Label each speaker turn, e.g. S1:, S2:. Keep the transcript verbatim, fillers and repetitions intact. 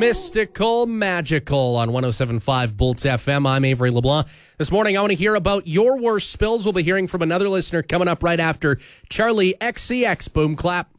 S1: Mystical Magical on one oh seven point five Bolts F M. I'm Avery LeBlanc. This morning, I want to hear about your worst spills. We'll be hearing from another listener coming up right after Charlie X C X. Boom clap.